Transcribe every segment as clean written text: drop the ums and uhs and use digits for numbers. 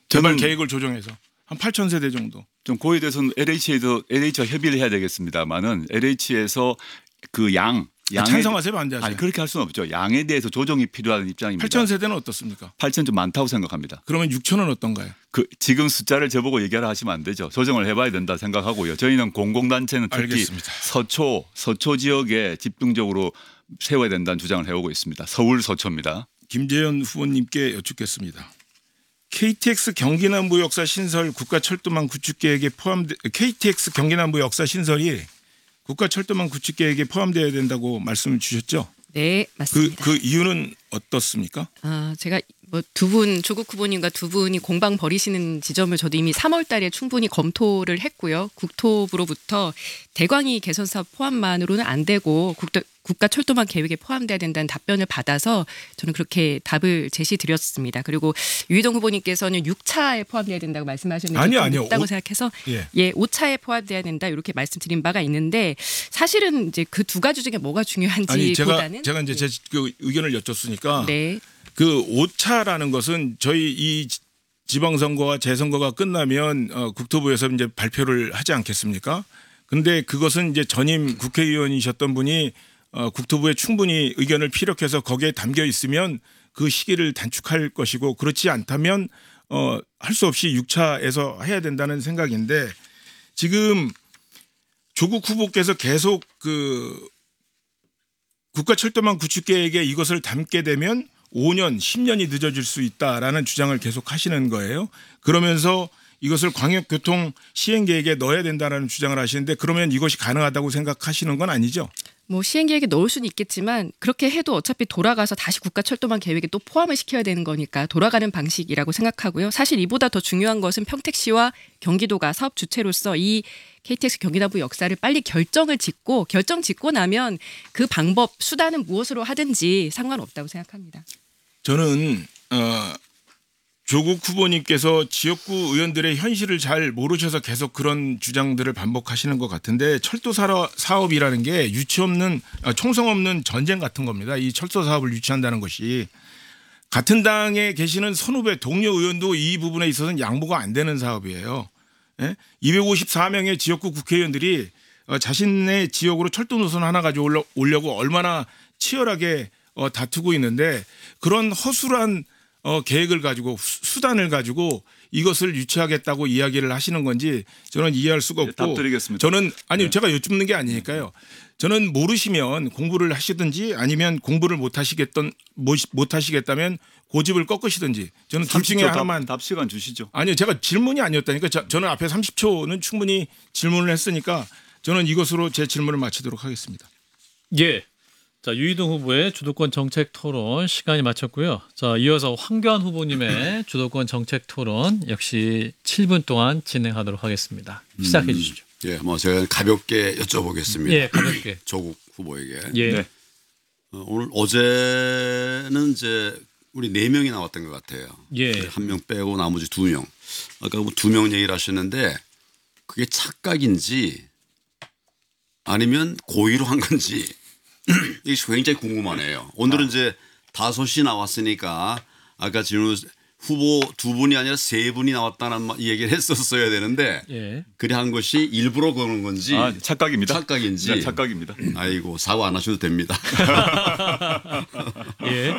개발 계획을 조정해서 한 8,000세대 정도. 좀 그에 대해서는 LH와 협의를 해야 되겠습니다만은 LH에서 그 양에 찬성하세요, 반대하세요? 아니 그렇게 할 수는 없죠. 양에 대해서 조정이 필요한 입장입니다. 8,000세대는 어떻습니까? 8,000 좀 많다고 생각합니다. 그러면 6,000은 어떤가요? 그 지금 숫자를 저보고 얘기하라 하시면 안 되죠. 조정을 해봐야 된다 생각하고요. 저희는 공공단체는 특히 알겠습니다. 서초 지역에 집중적으로 세워야 된다는 주장을 해오고 있습니다. 서울 서초입니다. 김재현 후보님께 여쭙겠습니다. KTX 경기남부 역사 신설 국가철도망 구축 계획에 KTX 경기남부 역사 신설이 국가철도망 구축 계획에 포함되어야 된다고 말씀을 주셨죠? 네, 맞습니다. 그 이유는 어떻습니까? 제가 뭐 두 분 조국 후보님과 두 분이 공방 벌이시는 지점을 저도 이미 3월 달에 충분히 검토를 했고요. 국토부로부터 대광이 개선 사업 포함만으로는 안 되고 국가 철도망 계획에 포함돼야 된다는 답변을 받아서 저는 그렇게 답을 제시드렸습니다. 그리고 유희동 후보님께서는 6차에 포함돼야 된다고 말씀하셨는데 아니요. 없다고 생각해서 예. 5차에 포함돼야 된다 이렇게 말씀드린 바가 있는데 사실은 이제 그 두 가지 중에 뭐가 중요한지 아니 보다는 제가 이제 제 그 의견을 여쭙으니까 네. 그 5차라는 것은 저희 이 지방선거와 재선거가 끝나면 국토부에서 이제 발표를 하지 않겠습니까? 근데 그것은 이제 전임 국회의원이셨던 분이 국토부에 충분히 의견을 피력해서 거기에 담겨 있으면 그 시기를 단축할 것이고 그렇지 않다면 할 수 없이 6차에서 해야 된다는 생각인데 지금 조국 후보께서 계속 그 국가철도망 구축 계획에 이것을 담게 되면 5년, 10년이 늦어질 수 있다라는 주장을 계속 하시는 거예요. 그러면서 이것을 광역교통 시행계획에 넣어야 된다라는 주장을 하시는데 그러면 이것이 가능하다고 생각하시는 건 아니죠? 뭐 시행계획에 넣을 수는 있겠지만 그렇게 해도 어차피 돌아가서 다시 국가철도망 계획에 또 포함을 시켜야 되는 거니까 돌아가는 방식이라고 생각하고요. 사실 이보다 더 중요한 것은 평택시와 경기도가 사업 주체로서 이 KTX 경기남부 역사를 빨리 결정 짓고 나면 그 방법 수단은 무엇으로 하든지 상관없다고 생각합니다. 저는 조국 후보님께서 지역구 의원들의 현실을 잘 모르셔서 계속 그런 주장들을 반복하시는 것 같은데 철도 사업이라는 게 총성 없는 전쟁 같은 겁니다. 이 철도 사업을 유치한다는 것이 같은 당에 계시는 선후배 동료 의원도 이 부분에 있어서는 양보가 안 되는 사업이에요. 254명의 지역구 국회의원들이 자신의 지역으로 철도 노선 하나 가지고 오려고 얼마나 치열하게 다투고 있는데 그런 허술한 계획을 가지고 수단을 가지고 이것을 유치하겠다고 이야기를 하시는 건지 저는 이해할 수가 없고 답 드리겠습니다. 저는 제가 여쭙는 게 아니니까요. 저는 모르시면 공부를 하시든지 아니면 공부를 못 하시겠다면 고집을 꺾으시든지 저는 둘 중에 하나만 답 시간 주시죠. 아니요. 제가 질문이 아니었다니까 저는 앞에 30초는 충분히 질문을 했으니까 저는 이것으로 제 질문을 마치도록 하겠습니다. 예. 자, 유희동 후보의 주도권 정책 토론 시간이 마쳤고요. 자, 이어서 황교안 후보님의 주도권 정책 토론 역시 7분 동안 진행하도록 하겠습니다. 시작해 주시죠. 예, 뭐 제가 가볍게 여쭤보겠습니다. 예, 가볍게. 조국 후보에게. 예. 네. 오늘 어제는 이제 우리 4명이 나왔던 것 같아요. 예. 1명 빼고 나머지 2명. 아까 뭐 2명 얘기를 하셨는데 그게 착각인지 아니면 고의로 한 건지 이게 굉장히 궁금하네요. 오늘은 이제 5이 나왔으니까 아까 질문 후보 2분이 아니라 3분이 나왔다는 얘기를 했었어야 되는데 예. 그래 한 것이 일부러 그러는 건지 착각입니다. 착각인지. 네, 착각입니다. 아이고 사과 안 하셔도 됩니다. 예.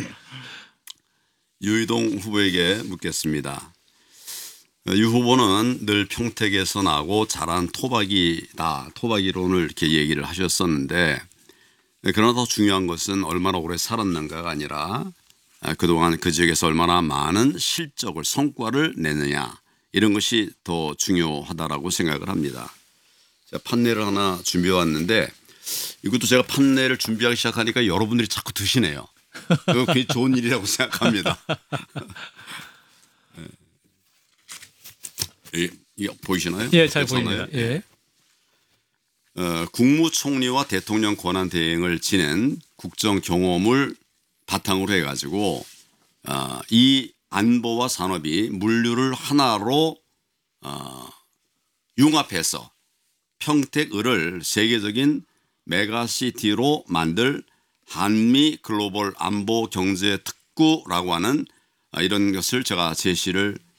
유희동 후보에게 묻겠습니다. 유 후보는 늘 평택에서 나고 자란 토박이다. 토박이론을 이렇게 얘기를 하셨었는데 그러나 더 중요한 것은 얼마나 오래 살았는가가 아니라 그동안 그 지역에서 얼마나 많은 실적을 성과를 내느냐 이런 것이 더 중요하다라고 생각을 합니다. 제가 판넬을 하나 준비해 왔는데 이것도 제가 판넬을 준비하기 시작하니까 여러분들이 자꾸 드시네요. 그거 굉장히 좋은 일이라고 생각합니다. 이거 보이시나요? 예, 잘 보입니다. 예. 국무총리와 대통령 권한 대행을 지낸 국정 경험을 바탕으로 해가지고 이 안보와 산업이 물류를 하나로 융합해서 평택을 세계적인 메가시티로 만들 한미 글로벌 안보 경제 특구라고 하는 이런 것을 제가 제시를